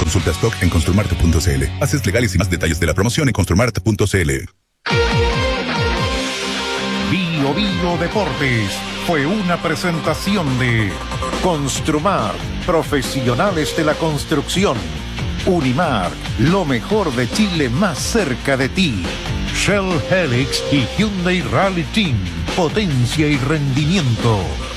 Consulta stock en construmart.cl. Bases legales y más detalles de la promoción en construmart.cl. Bio Bio Deportes fue una presentación de Construmar, profesionales de la construcción. Unimar, lo mejor de Chile más cerca de ti. Shell Helix y Hyundai Rally Team, potencia y rendimiento.